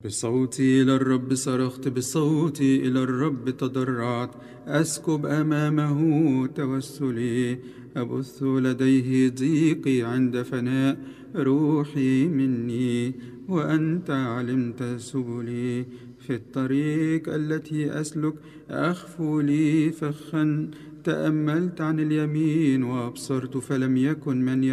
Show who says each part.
Speaker 1: بصوتي إلى الرب صرخت، بصوتي إلى الرب تضرعت، أسكب أمامه توسلي، أبث لديه ضيقي عند فناء روحي مني، وأنت علمت سبلي. في الطريق التي أسلك أخفو لي فخا، تأملت عن اليمين وأبصرت فلم يكن من